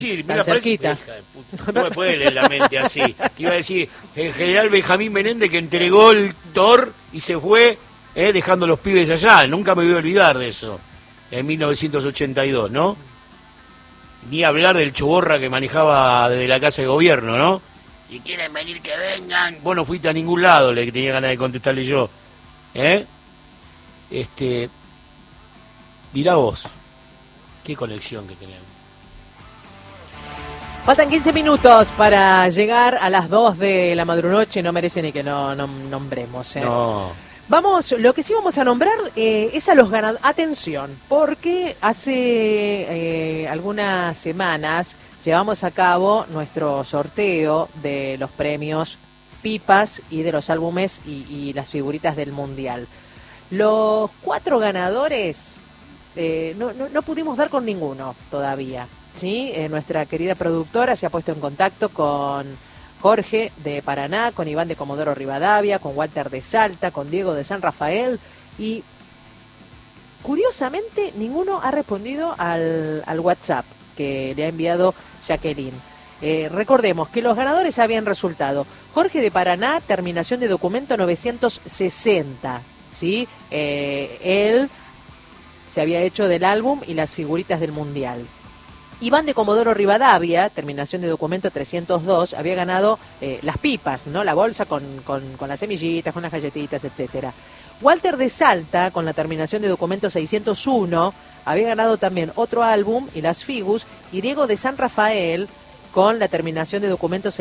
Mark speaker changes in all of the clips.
Speaker 1: Sí,
Speaker 2: tan cerquita.
Speaker 1: No me puede leer la mente así. Te iba a decir, el general Benjamín Menéndez que entregó el TOR y se fue dejando los pibes allá. Nunca me voy a olvidar de eso. En 1982, ¿no? Ni hablar del choborra que manejaba desde la Casa de Gobierno, ¿no? Si quieren venir, que vengan. Vos no fuiste a ningún lado, le tenía ganas de contestarle yo. Mirá vos, qué conexión que tenemos.
Speaker 2: Faltan 15 minutos para llegar a las 2 de la madrunoche, no merece ni que no nombremos.
Speaker 1: No.
Speaker 2: Vamos, lo que sí vamos a nombrar es a los ganadores. Atención, porque hace algunas semanas llevamos a cabo nuestro sorteo de los premios Pipas y de los álbumes y las figuritas del Mundial. Los 4 ganadores no pudimos dar con ninguno todavía. ¿Sí? Nuestra querida productora se ha puesto en contacto con Jorge de Paraná, con Iván de Comodoro Rivadavia, con Walter de Salta, con Diego de San Rafael y curiosamente ninguno ha respondido al WhatsApp que le ha enviado Jacqueline. Recordemos que los ganadores habían resultado Jorge de Paraná, terminación de documento 960, ¿sí? Él se había hecho del álbum y las figuritas del Mundial. Iván de Comodoro Rivadavia, terminación de documento 302, había ganado las pipas, ¿no? La bolsa con las semillitas, con las galletitas, etcétera. Walter de Salta, con la terminación de documento 601, había ganado también otro álbum y las figus, y Diego de San Rafael, con la terminación de documento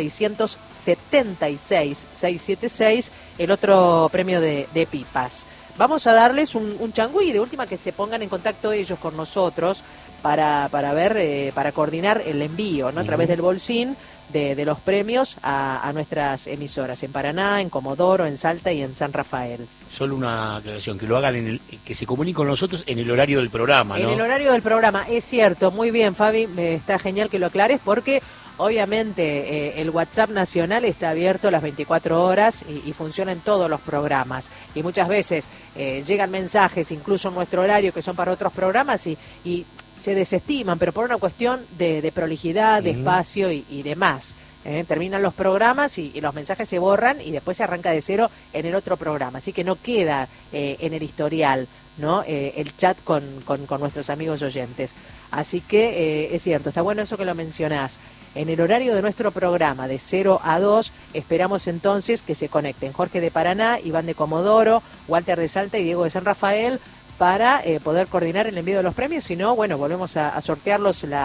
Speaker 2: 676, el otro premio de pipas. Vamos a darles un changüí, de última que se pongan en contacto ellos con nosotros, para ver, para coordinar el envío, ¿no? A través del bolsín de los premios a nuestras emisoras, en Paraná, en Comodoro, en Salta y en San Rafael.
Speaker 1: Solo una aclaración, que lo hagan que se comuniquen con nosotros en el horario del programa, ¿no?
Speaker 2: En el horario del programa, es cierto, muy bien, Fabi, está genial que lo aclares porque obviamente el WhatsApp nacional está abierto las 24 horas y funciona en todos los programas. Y muchas veces llegan mensajes, incluso en nuestro horario, que son para otros programas y se desestiman, pero por una cuestión de prolijidad, de espacio y demás. Terminan los programas y los mensajes se borran y después se arranca de cero en el otro programa. Así que no queda en el historial, ¿no? El chat con nuestros amigos oyentes. Así que es cierto, está bueno eso que lo mencionás. En el horario de nuestro programa de 0 a 2 esperamos entonces que se conecten Jorge de Paraná, Iván de Comodoro, Walter de Salta y Diego de San Rafael para poder coordinar el envío de los premios. Si no, bueno, volvemos a sortearlos en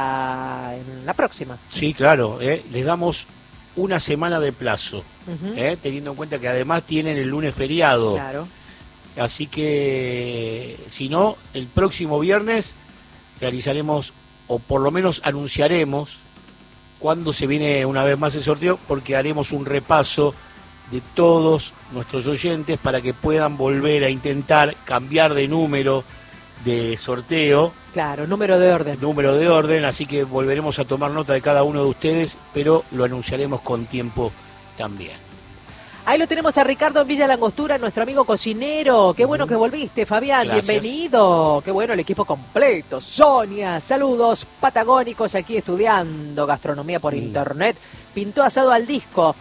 Speaker 2: la próxima.
Speaker 1: Sí, claro, les damos una semana de plazo, teniendo en cuenta que además tienen el lunes feriado.
Speaker 2: Claro.
Speaker 1: Así que, si no, el próximo viernes realizaremos, o por lo menos anunciaremos, cuándo se viene una vez más el sorteo, porque haremos un repaso de todos nuestros oyentes para que puedan volver a intentar cambiar de número de sorteo.
Speaker 2: Claro, número de orden.
Speaker 1: Número de orden, así que volveremos a tomar nota de cada uno de ustedes, pero lo anunciaremos con tiempo también.
Speaker 2: Ahí lo tenemos a Ricardo en Villa Langostura, nuestro amigo cocinero. Qué bueno que volviste, Fabián.
Speaker 1: Gracias.
Speaker 2: Bienvenido. Qué bueno el equipo completo. Sonia, saludos patagónicos aquí estudiando gastronomía por internet. Pintó asado al disco.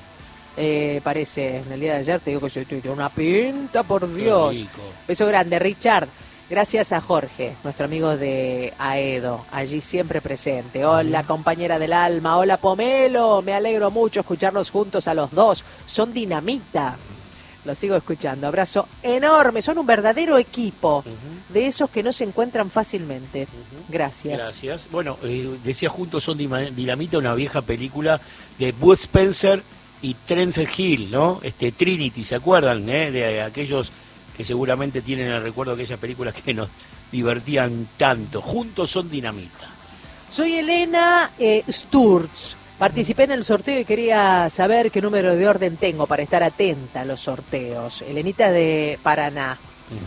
Speaker 2: Parece, en el día de ayer te digo que yo tiene una pinta, por Dios. Beso grande, Richard. Gracias a Jorge, nuestro amigo de Aedo, allí siempre presente. Hola, compañera del alma. Hola, Pomelo. Me alegro mucho escucharlos juntos a los dos. Son dinamita. Los sigo escuchando. Abrazo enorme. Son un verdadero equipo de esos que no se encuentran fácilmente. Gracias.
Speaker 1: Gracias. Bueno, decía Juntos son dinamita, una vieja película de Bud Spencer y Terence Hill, ¿no? Trinity, ¿se acuerdan? De aquellos que seguramente tienen el recuerdo de aquellas películas que nos divertían tanto. Juntos son dinamita.
Speaker 2: Soy Elena Sturz. Participé en el sorteo y quería saber qué número de orden tengo para estar atenta a los sorteos. Elenita de Paraná.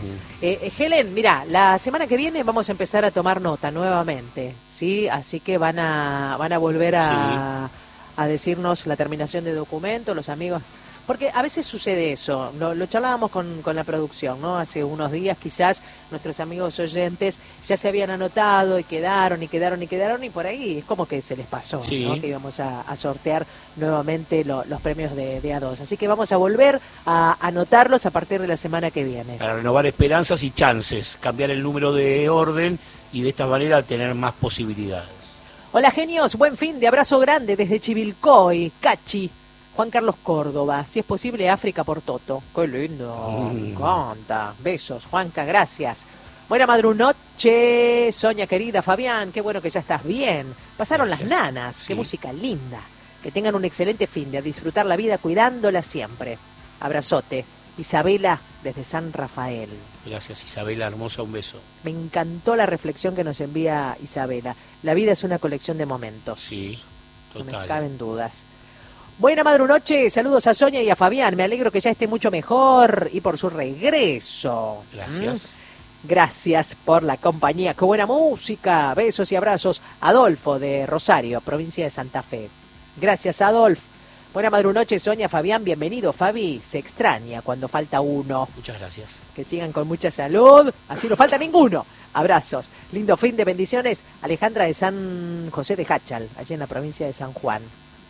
Speaker 2: Helen, mira, la semana que viene vamos a empezar a tomar nota nuevamente, ¿sí? Así que van a volver a a decirnos la terminación de documento, los amigos. Porque a veces sucede eso, lo charlábamos con la producción, ¿no? Hace unos días quizás nuestros amigos oyentes ya se habían anotado y quedaron, y por ahí es como que se les pasó,
Speaker 1: sí,
Speaker 2: ¿no? Que íbamos a sortear nuevamente los premios de A2. Así que vamos a volver a anotarlos a partir de la semana que viene.
Speaker 1: Para renovar esperanzas y chances, cambiar el número de orden y de esta manera tener más posibilidades.
Speaker 2: Hola genios, buen fin de abrazo grande desde Chivilcoy, Cachi. Juan Carlos Córdoba, si es posible, África por Toto. ¡Qué lindo! Me encanta. Besos, Juanca, gracias. Buena madrunoche, Sonia querida, Fabián, qué bueno que ya estás bien. Pasaron
Speaker 1: Gracias.
Speaker 2: Las nanas,
Speaker 1: Sí.
Speaker 2: qué música linda. Que tengan un excelente fin de a disfrutar la vida cuidándola siempre. Abrazote. Isabela, desde San Rafael.
Speaker 1: Gracias, Isabela, hermosa, un beso.
Speaker 2: Me encantó la reflexión que nos envía Isabela. La vida es una colección de momentos.
Speaker 1: Sí,
Speaker 2: No me
Speaker 1: total.
Speaker 2: caben dudas. Buena madrunoche, saludos a Sonia y a Fabián. Me alegro que ya esté mucho mejor y por su regreso.
Speaker 1: Gracias.
Speaker 2: Gracias por la compañía. Qué buena música. Besos y abrazos. Adolfo de Rosario, provincia de Santa Fe. Gracias, Adolfo. Buena madrunoche, Sonia, Fabián. Bienvenido, Fabi. Se extraña cuando falta uno.
Speaker 1: Muchas gracias.
Speaker 2: Que sigan con mucha salud. Así no falta ninguno. Abrazos. Lindo fin de bendiciones. Alejandra de San José de Jáchal, allí en la provincia de San Juan.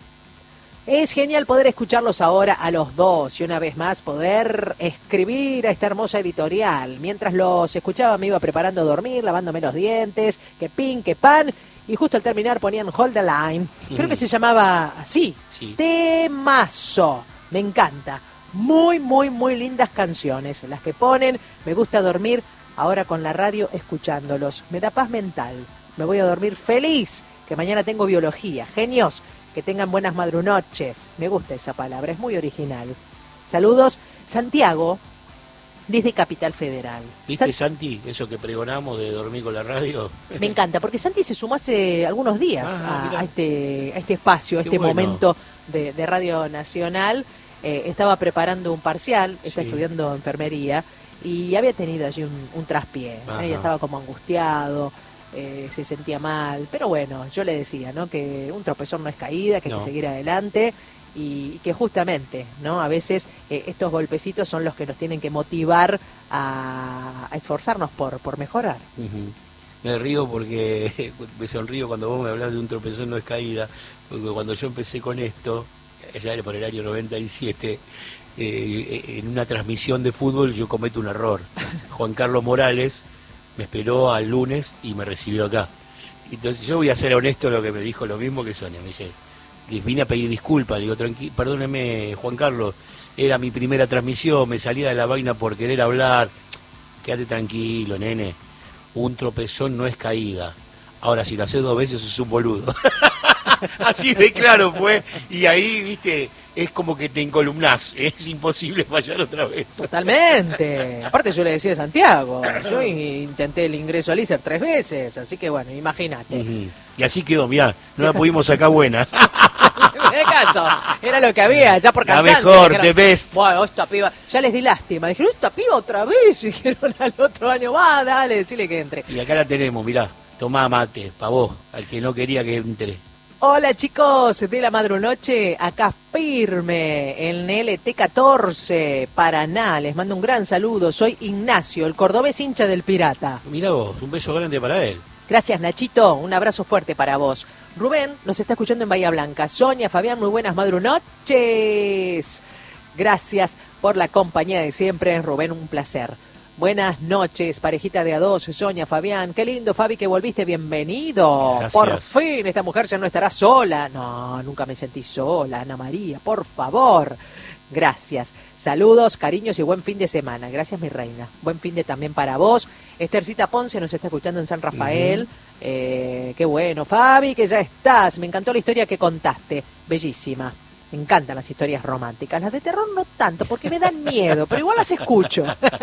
Speaker 2: Es genial poder escucharlos ahora a los dos y una vez más poder escribir a esta hermosa editorial. Mientras los escuchaba me iba preparando a dormir, lavándome los dientes, que pin, que pan, y justo al terminar ponían Hold the Line. Creo que se llamaba así.
Speaker 1: Sí.
Speaker 2: Temazo. Me encanta. Muy, muy, muy lindas canciones. Las que ponen, me gusta dormir ahora con la radio escuchándolos. Me da paz mental. Me voy a dormir feliz, que mañana tengo biología. Genios. Que tengan buenas madrunoches. Me gusta esa palabra, es muy original. Saludos, Santiago, desde Capital Federal.
Speaker 1: ¿Viste, Santi, eso que pregonamos de dormir con la radio?
Speaker 2: Me encanta, porque Santi se sumó hace algunos días
Speaker 1: mirá.
Speaker 2: a este espacio, a
Speaker 1: Qué
Speaker 2: este
Speaker 1: bueno.
Speaker 2: momento de Radio Nacional. Estaba preparando un parcial, está
Speaker 1: Sí.
Speaker 2: estudiando enfermería, y había tenido allí un traspié.
Speaker 1: Ajá.
Speaker 2: Ella estaba como angustiado. Se sentía mal, pero bueno, yo le decía, ¿no? Que un tropezón no es caída, que hay
Speaker 1: No.
Speaker 2: que seguir adelante y que justamente, ¿no? A veces estos golpecitos son los que nos tienen que motivar a esforzarnos por mejorar.
Speaker 1: Ujú. Me río porque me sonrío cuando vos me hablas de un tropezón no es caída, porque cuando yo empecé con esto, ya era por el año 97, en una transmisión de fútbol yo cometo un error. Juan Carlos Morales me esperó al lunes y me recibió acá. Entonces yo voy a ser honesto, lo que me dijo lo mismo que Sonia. Me dice, les vine a pedir disculpas. Digo, perdóneme, Juan Carlos, era mi primera transmisión, me salía de la vaina por querer hablar. Quédate tranquilo, nene. Un tropezón no es caída. Ahora, si lo haces 2 veces, es un boludo. Así de claro fue. Y ahí, viste, es como que te encolumnás. Es imposible fallar otra vez.
Speaker 2: Totalmente. Aparte yo le decía a Santiago, yo intenté el ingreso al ISER 3 veces, así que bueno, imagínate.
Speaker 1: Ujú. Y así quedó, mirá, no la pudimos sacar buena.
Speaker 2: En caso, era lo que había, ya por
Speaker 1: La
Speaker 2: cansancio.
Speaker 1: mejor,
Speaker 2: dijeron,
Speaker 1: the best.
Speaker 2: Bueno, esta piba, ya les di lástima. Dijeron, esta piba otra vez. Y dijeron al otro año, va, dale, decile que entre.
Speaker 1: Y acá la tenemos, mirá. Tomá mate, pa' vos, al que no quería que entre.
Speaker 2: Hola chicos de la madrunoche, acá firme en LT14, Paraná. Les mando un gran saludo. Soy Ignacio, el cordobés hincha del Pirata.
Speaker 1: Mirá vos, un beso grande para él.
Speaker 2: Gracias Nachito, un abrazo fuerte para vos. Rubén nos está escuchando en Bahía Blanca. Sonia, Fabián, muy buenas madrunoches. Gracias por la compañía de siempre, Rubén, un placer. Buenas noches, parejita de A2, Sonia, Fabián. Qué lindo, Fabi, que volviste, bienvenido.
Speaker 1: Gracias.
Speaker 2: Por fin, esta mujer ya no estará sola. No, nunca me sentí sola, Ana María, por favor. Gracias. Saludos, cariños y buen fin de semana. Gracias, mi reina. Buen fin de también para vos. Esthercita Ponce nos está escuchando en San Rafael. Qué bueno, Fabi, que ya estás. Me encantó la historia que contaste. Bellísima. Me encantan las historias románticas. Las de terror no tanto, porque me dan miedo, pero igual las escucho.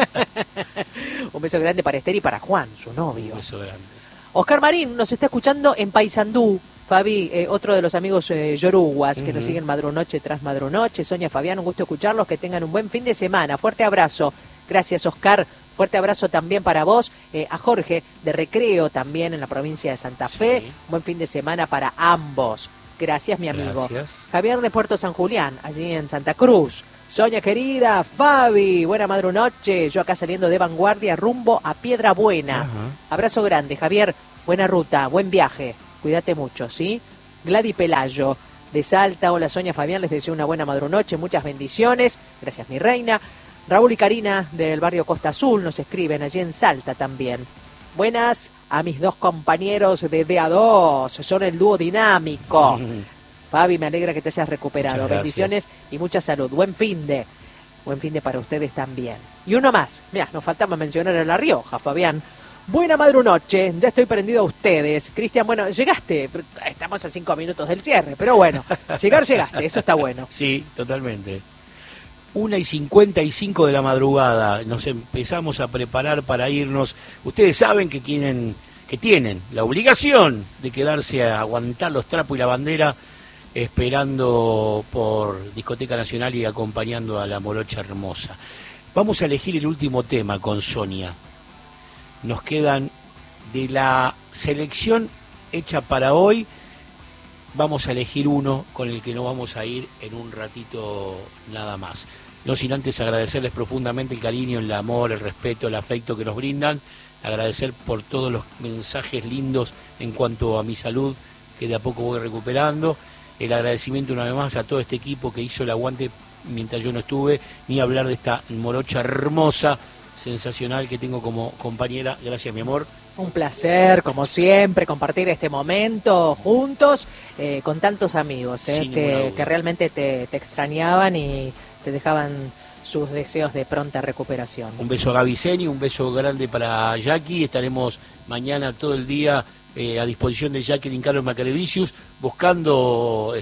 Speaker 2: Un beso grande para Esther y para Juan, su novio.
Speaker 1: Un beso grande.
Speaker 2: Oscar Marín nos está escuchando en Paysandú. Fabi, otro de los amigos yoruguas que nos siguen madrunoche tras madrunoche. Sonia, Fabián, un gusto escucharlos. Que tengan un buen fin de semana. Fuerte abrazo. Gracias, Oscar. Fuerte abrazo también para vos. A Jorge, de Recreo, también en la provincia de Santa Fe.
Speaker 1: Sí.
Speaker 2: Buen fin de semana para ambos. Gracias, mi amigo.
Speaker 1: Gracias.
Speaker 2: Javier de Puerto San Julián, allí en Santa Cruz. Sonia querida, Fabi, buena madrunoche. Yo acá saliendo de Vanguardia rumbo a Piedra Buena.
Speaker 1: Ajá.
Speaker 2: Abrazo grande, Javier. Buena ruta, buen viaje. Cuídate mucho, ¿sí? Gladi Pelayo de Salta. Hola, Sonia, Fabián, les deseo una buena madrunoche. Muchas bendiciones. Gracias, mi reina. Raúl y Karina del barrio Costa Azul nos escriben allí en Salta también. Buenas a mis dos compañeros de DA2. Son el dúo dinámico. Fabi, me alegra que te hayas recuperado.
Speaker 1: Muchas gracias.
Speaker 2: Bendiciones y mucha salud. Buen fin de para ustedes también. Y uno más. Mirá, nos faltaba mencionar a La Rioja, Fabián. Buena madrunoche, ya estoy prendido a ustedes. Cristian, bueno, llegaste. Estamos a 5 minutos del cierre, pero bueno, llegaste, eso está bueno.
Speaker 1: Sí, totalmente. 1:55 de la madrugada. Nos empezamos a preparar para irnos. Ustedes saben que tienen la obligación de quedarse a aguantar los trapos y la bandera, esperando por Discoteca Nacional y acompañando a la Morocha Hermosa. Vamos a elegir el último tema con Sonia. Nos quedan de la selección hecha para hoy, vamos a elegir uno con el que nos vamos a ir en un ratito nada más. No sin antes agradecerles profundamente el cariño, el amor, el respeto, el afecto que nos brindan, agradecer por todos los mensajes lindos en cuanto a mi salud, que de a poco voy recuperando. El agradecimiento una vez más a todo este equipo que hizo el aguante mientras yo no estuve, ni hablar de esta Morocha hermosa, sensacional que tengo como compañera. Gracias, mi amor.
Speaker 2: Un placer, como siempre, compartir este momento juntos con tantos amigos que realmente te extrañaban y te dejaban sus deseos de pronta recuperación.
Speaker 1: Un beso a Gaby Seni, un beso grande para Jackie. Estaremos mañana todo el día a disposición de Jacqueline Carlos Macarevicius, buscando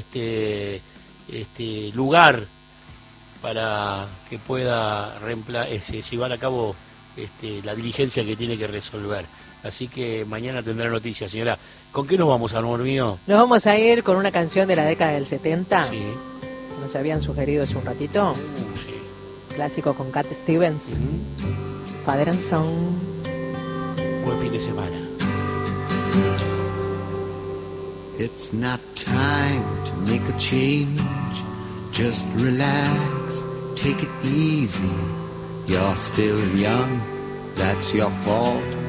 Speaker 1: lugar para que pueda llevar a cabo la diligencia que tiene que resolver. Así que mañana tendrá noticias, señora. ¿Con qué nos vamos, amor mío?
Speaker 2: Nos vamos a ir con una canción de la década del 70.
Speaker 1: Sí.
Speaker 2: Nos habían sugerido hace un ratito.
Speaker 1: Sí.
Speaker 2: Clásico con Cat Stevens. Father and Son.
Speaker 1: Buen fin de semana.
Speaker 3: It's not time to make a change. Just relax, take it easy. You're still young, that's your fault.